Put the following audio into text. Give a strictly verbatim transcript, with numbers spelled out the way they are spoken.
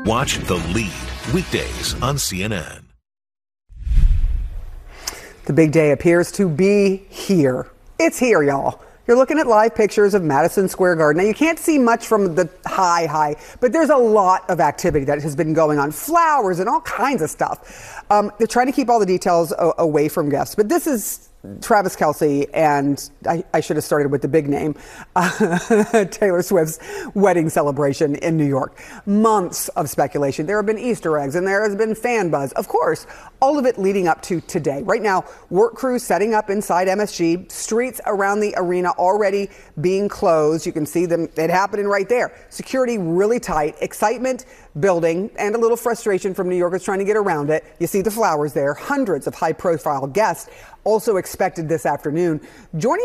Watch The Lead weekdays on C N N. The big day appears to be here. It's here, y'all. You're looking at live pictures of Madison Square Garden. Now, you can't see much from the high, high, but there's a lot of activity that has been going on. Flowers and all kinds of stuff. Um, they're trying to keep all the details a- away from guests, but this is Travis Kelce, and I, I should have started with the big name, uh, Taylor Swift's wedding celebration in New York. Months of speculation. There have been Easter eggs and there has been fan buzz. Of course, all of it leading up to today. Right now, work crews setting up inside M S G, streets around the arena already being closed. You can see them, it happening right there. Security really tight, excitement building, and a little frustration from New Yorkers trying to get around it. You see the flowers there. Hundreds of high-profile guests also expected this afternoon. Joining